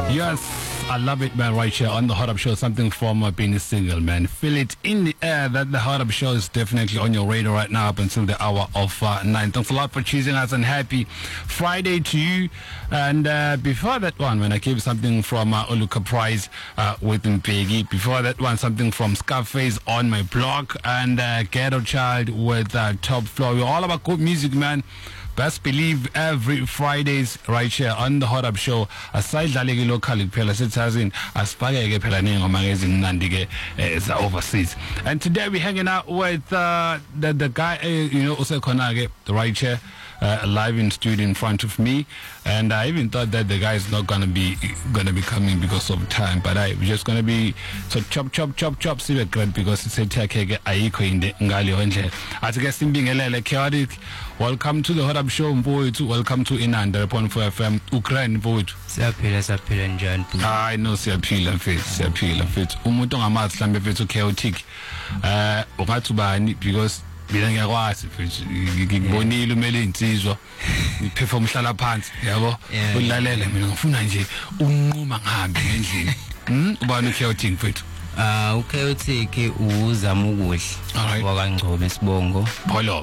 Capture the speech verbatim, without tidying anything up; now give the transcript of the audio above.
Yes, I love it, man, right here on the Hot Up Show. Something from uh, being a single, man. Feel it in the air that the Hot Up Show is definitely on your radar right now up until the hour of uh, nine. Thanks a lot for choosing us, and happy Friday to you. And uh, before that one, when I gave something from uh, Oluka Prize uh, with Mpegi. Before that one, something from Scarface on my blog, and uh, Ghetto Child with uh, Top Floor. We're all about good music, man. Best believe every Fridays right here on the Hot Up Show. Aside dlaleke locally phela sithazini asifakeke phela nengoma ezinandi ke eza overseas. And today we're hanging out with uh, the the guy uh, you know usekhona ke right here uh, live in studio in front of me, and I even thought that the guy is not gonna be gonna be coming because of time, but I we're just gonna be so chop chop chop chop see great because it's a take ayikho inde ngali ondlela. Athi ke simbingelele chaotic. Welcome to the Hot Up Show, mfowethu. Welcome to Inanda point four F M. Ukraine, mfowethu. Siyaphila siyaphila njani? I know siyaphila mfethu, siyaphila mfethu. Umuntu ongamazi mhlambe mfethu chaotic. Eh, ungathi bani because mina ngiyakwazi mfethu. Ngikubonile umele insizwa. Ngiperform hlala phansi, yabo? Ulalele mina ngifuna nje unquma ngihambe ngendlela. Hm? Ubani chaotic mfethu? Ah, uchaotic uzama ukudla. Alright. Wakangcobe sibongo. Pholo.